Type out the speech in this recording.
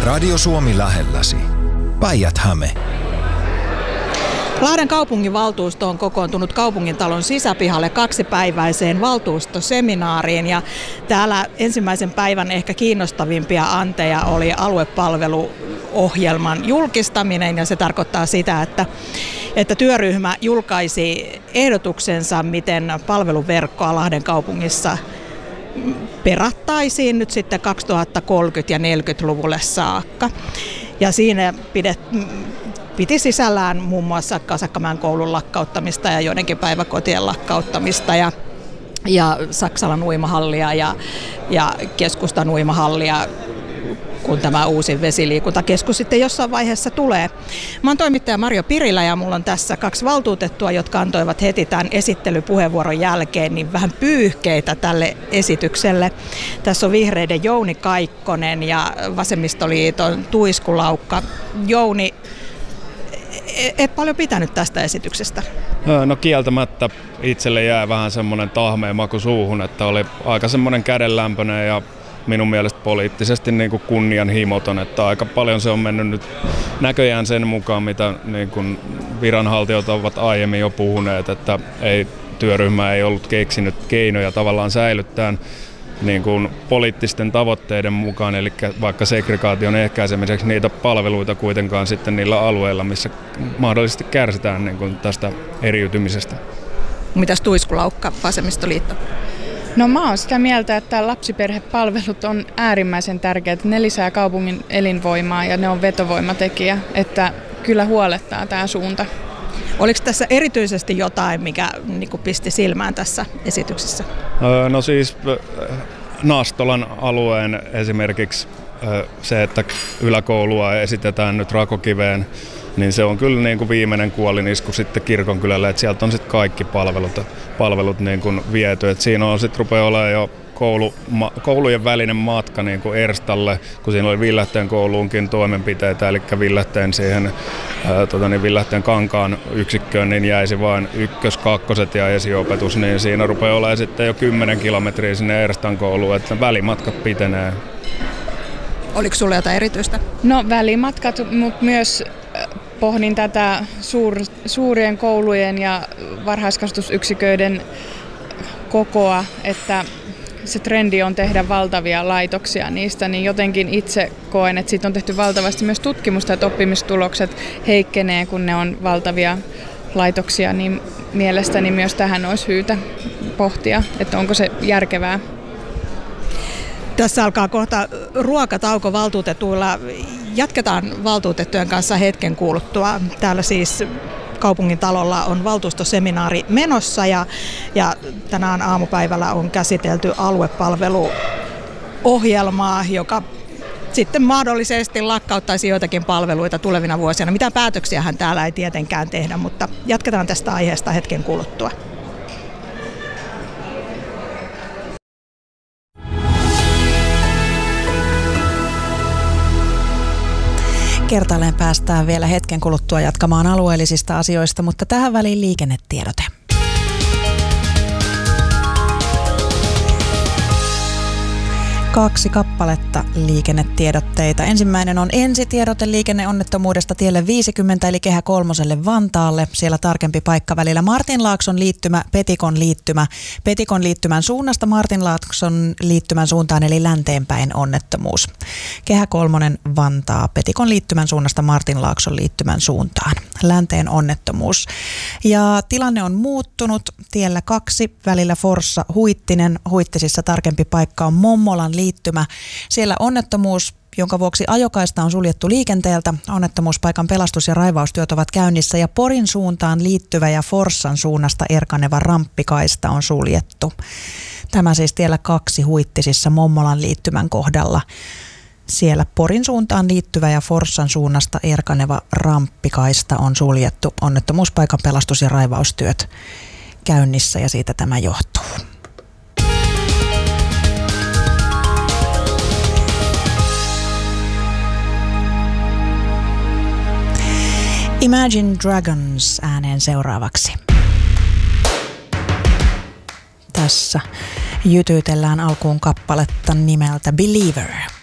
Radio Suomi lähelläsi. Päijät-Häme. Lahden kaupunginvaltuusto on kokoontunut kaupungintalon sisäpihalle 2-päiväiseen valtuustoseminaariin ja täällä ensimmäisen päivän ehkä kiinnostavimpia anteja oli aluepalveluohjelman julkistaminen ja se tarkoittaa sitä, että työryhmä julkaisi ehdotuksensa, miten palveluverkkoa Lahden kaupungissa perattaisiin nyt sitten 2030- ja 40-luvulle saakka. Ja siinä piti sisällään muun muassa Kasakkamäen koulun lakkauttamista ja joidenkin päiväkotien lakkauttamista ja Saksalan uimahallia ja keskustan uimahallia, kun tämä uusi vesiliikuntakeskus sitten jossain vaiheessa tulee. Mä oon toimittaja Marjo Pirilä ja mulla on tässä 2 valtuutettua, jotka antoivat heti tämän esittelypuheenvuoron jälkeen niin vähän pyyhkeitä tälle esitykselle. Tässä on vihreiden Jouni Kaikkonen ja vasemmistoliiton Tuisku Laukka. Jouni, et paljon pitänyt tästä esityksestä? No kieltämättä itselle jää vähän semmoinen tahmeen maku suuhun, että oli aika semmoinen kädenlämpöinen ja minun mielestä poliittisesti niin kuin kunnianhimoton, että aika paljon se on mennyt nyt näköjään sen mukaan, mitä niin kuin viranhaltijat ovat aiemmin jo puhuneet, että työryhmä ei ollut keksinyt keinoja tavallaan säilyttää niin kuin poliittisten tavoitteiden mukaan, eli vaikka segregaation ehkäisemiseksi niitä palveluita kuitenkaan sitten niillä alueilla, missä mahdollisesti kärsitään niin kuin tästä eriytymisestä. Mitäs Tuisku Laukka, vasemmistoliitto? No mä oon sitä mieltä, että lapsiperhepalvelut on äärimmäisen tärkeät. Ne lisää kaupungin elinvoimaa ja ne on vetovoimatekijä, että kyllä huolettaa tämä suunta. Oliko tässä erityisesti jotain, mikä pisti silmään tässä esityksessä? No siis Naastolan alueen esimerkiksi se, että yläkoulua esitetään nyt Rakokiveen, niin se on kyllä niin kuin viimeinen kuolinisku sitten Kirkonkylälle, että sieltä on sitten kaikki palvelut niin kuin viety. Et siinä on sitten rupeaa olemaan jo koulujen välinen matka niin kuin Erstalle, kun siinä oli Villähteen kouluunkin toimenpiteitä, eli Villähteen siihen Villähteen Kankaan yksikköön, niin jäisi vain 1., 2. ja esiopetus, niin siinä rupeaa olemaan sitten jo 10 kilometriä sinne Erstan kouluun, että välimatkat pitenee. Oliko sulla jotain erityistä? No välimatkat, mutta myös pohdin tätä suurien koulujen ja varhaiskasvatusyksiköiden kokoa, että se trendi on tehdä valtavia laitoksia niistä, niin jotenkin itse koen, että siitä on tehty valtavasti myös tutkimusta, että oppimistulokset heikkenee, kun ne on valtavia laitoksia, niin mielestäni myös tähän olisi syytä pohtia, että onko se järkevää. Tässä alkaa kohta ruokatauko valtuutetuilla. Jatketaan valtuutettujen kanssa hetken kuluttua. Täällä siis kaupungin talolla on valtuustoseminaari menossa ja tänään aamupäivällä on käsitelty aluepalveluohjelmaa, joka sitten mahdollisesti lakkauttaisi joitakin palveluita tulevina vuosina. Mitään päätöksiähän täällä ei tietenkään tehdä, mutta jatketaan tästä aiheesta hetken kuluttua. Kertaalleen päästään vielä hetken kuluttua jatkamaan alueellisista asioista, mutta tähän väliin liikennetiedote. Kaksi kappaletta liikennetiedotteita. Ensimmäinen on ensitiedote liikenneonnettomuudesta tielle 50 eli Kehä kolmoselle Vantaalle. Siellä tarkempi paikka välillä Martinlaakson liittymä, Petikon liittymä. Petikon liittymän suunnasta Martinlaakson liittymän suuntaan eli länteenpäin onnettomuus. Kehä kolmonen Vantaa, Petikon liittymän suunnasta Martinlaakson liittymän suuntaan. Länteen onnettomuus. Ja tilanne on muuttunut. Tiellä 2 välillä Forssa Huittinen. Huittisissa tarkempi paikka on Mommolan liittymä. Siellä onnettomuus, jonka vuoksi ajokaista on suljettu liikenteeltä. Onnettomuuspaikan pelastus- ja raivaustyöt ovat käynnissä ja Porin suuntaan liittyvä ja Forssan suunnasta erkaneva ramppikaista on suljettu. Tämä siis tiellä 2 Huittisissa Mommolan liittymän kohdalla. Siellä Porin suuntaan liittyvä ja Forssan suunnasta erkaneva ramppikaista on suljettu. Onnettomuuspaikan pelastus- ja raivaustyöt käynnissä ja siitä tämä johtuu. Imagine Dragons ääneen seuraavaksi. Tässä jytyytellään alkuun kappaletta nimeltä Believer.